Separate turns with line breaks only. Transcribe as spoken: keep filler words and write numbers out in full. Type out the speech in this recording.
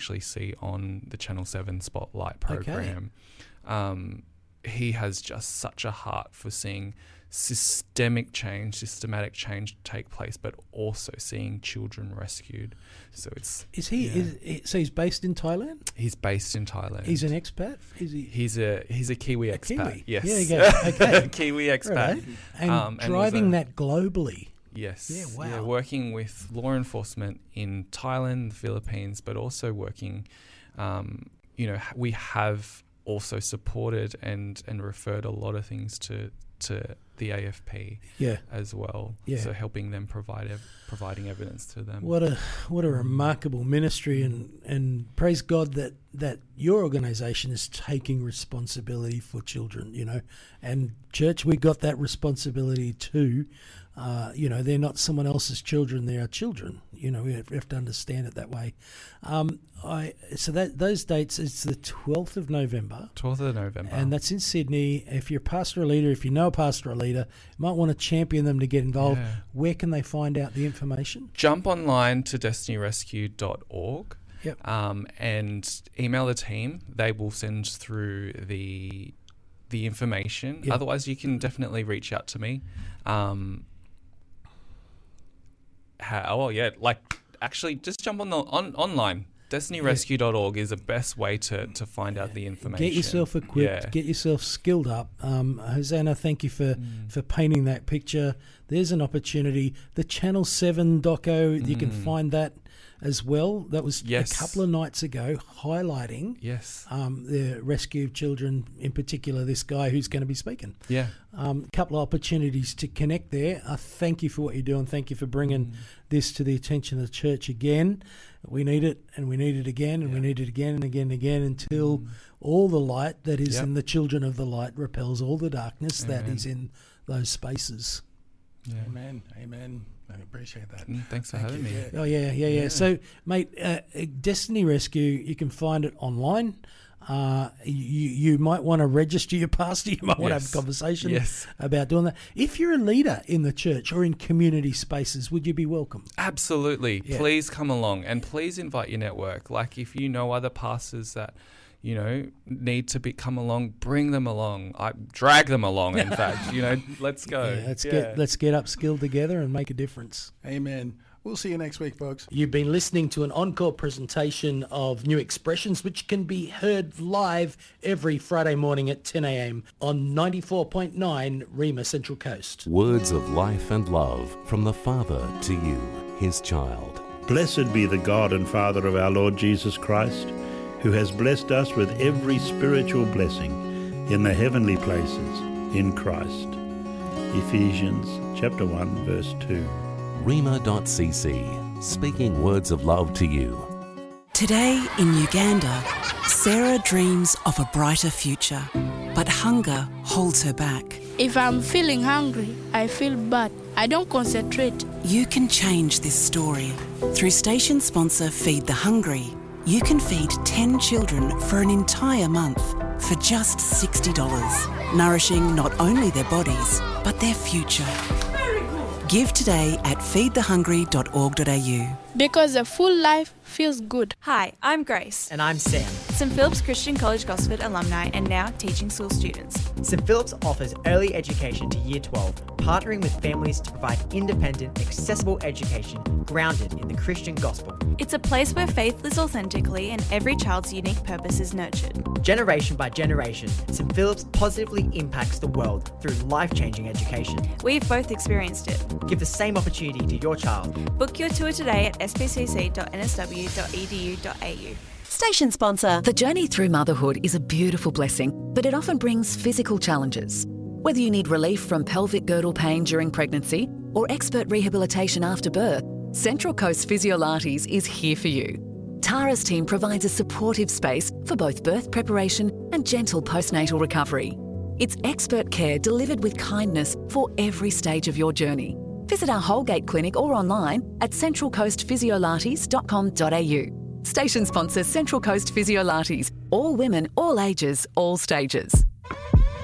actually see on the Channel seven Spotlight program. Okay. Um, he has just such a heart for seeing systemic change, systematic change take place, but also seeing children rescued. So it's
is he?
Yeah.
Is, is, so he's based in Thailand.
He's based in Thailand.
He's an expat. Is he?
He's a he's a Kiwi
a
expat.
Kiwi.
Yes.
Yeah, you go. Okay.
Kiwi expat.
Right. And
um, and
driving
a,
that globally.
Yes.
Yeah. Wow.
Yeah, working with law enforcement in Thailand, the Philippines, but also working. Um, you know, we have also supported and and referred a lot of things to to the A F P
yeah.
as well.
Yeah.
So helping them provide ev- providing evidence to them.
What a what a remarkable ministry, and, and praise God that, that your organisation is taking responsibility for children, you know. And church, we got that responsibility too. Uh, you know, they're not someone else's children; they are children. You know, we have, we have to understand it that way. Um, I so that those dates, it's the twelfth of November.
twelfth of November,
and that's in Sydney. If you're a pastor or leader, if you know a pastor or leader, you might want to champion them to get involved.
Yeah.
Where can they find out the information?
Jump online to destiny rescue dot org.
Yep.
Um, and email the team. They will send through the the information.
Yep.
Otherwise, you can definitely reach out to me. Um, how, oh yeah, like actually, just jump on the on online. destiny rescue dot org is the best way to, to find out the information.
Get yourself equipped.
Yeah.
Get yourself skilled up. Um, Hosanna, thank you for,
Mm.
for painting that picture. There's an opportunity. The Channel seven doco, mm. you can find that as well. That was
Yes.
a couple of nights ago, highlighting
Yes.
um, the rescue of children, in particular this guy who's going to be speaking.
Yeah.
A um, couple of opportunities to connect there. I thank you for what you're doing. Thank you for bringing
Mm.
this to the attention of the church again. We need it, and we need it again, and
Yeah.
we need it again and again and again until
Mm.
all the light that is
Yep.
in the children of the light repels all the darkness that
Amen.
is in those spaces.
Yeah.
Amen. Amen. I appreciate that.
Mm, Thanks for
Thank
having
you.
me.
Yeah.
Oh, yeah, yeah, yeah.
Yeah.
So, mate, uh, Destiny Rescue, you can find it online. Uh, you you might want to register your pastor. You might want to have
Yes.
a conversation
Yes.
about doing that. If you're a leader in the church or in community spaces, would you be welcome?
Absolutely.
Yeah.
Please come along and please invite your network. Like if you know other pastors that, you know, need to be come along, bring them along. I drag them along, in fact. You know, let's go.
Yeah, let's
Yeah.
get let's get upskilled together and make a difference.
Amen. We'll see you next week, folks.
You've been listening to an encore presentation of New Expressions, which can be heard live every Friday morning at ten a.m. on ninety-four point nine Rima Central Coast.
Words of life and love from the Father to you, his child.
Blessed be the God and Father of our Lord Jesus Christ, who has blessed us with every spiritual blessing in the heavenly places in Christ. Ephesians chapter one, verse two.
Rima dot c c, speaking words of love to you.
Today in Uganda, Sarah dreams of a brighter future, but hunger holds her back.
If I'm feeling hungry, I feel bad. I don't concentrate.
You can change this story. Through station sponsor Feed the Hungry, you can feed ten children for an entire month for just sixty dollars, nourishing not only their bodies, but their future. Give today at feed the hungry dot org dot a u.
Because a full life feels good.
Hi, I'm Grace.
And I'm Sam.
Saint Philip's Christian College Gosford alumni and now teaching school students.
Saint Philip's offers early education to Year twelve, partnering with families to provide independent, accessible education grounded in the Christian gospel.
It's a place where faith lives authentically and every child's unique purpose is nurtured.
Generation by generation, Saint Philip's positively impacts the world through life-changing education.
We've both experienced it.
Give the same opportunity to your child.
Book your tour today at s p c c dot n s w dot e d u dot a u.
Station sponsor. The journey through motherhood is a beautiful blessing, but it often brings physical challenges. Whether you need relief from pelvic girdle pain during pregnancy or expert rehabilitation after birth, Central Coast Physiolates is here for you. Tara's team provides a supportive space for both birth preparation and gentle postnatal recovery. It's expert care delivered with kindness for every stage of your journey. Visit our Holgate clinic or online at central coast physiolates dot com dot a u. Station sponsor Central Coast Physiolates. All women, all ages, all stages.